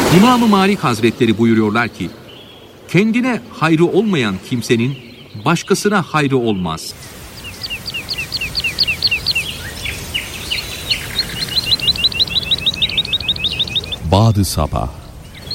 İmam-ı Malik Hazretleri buyuruyorlar ki, kendine hayrı olmayan kimsenin başkasına hayrı olmaz. Ba'd-ı Sabah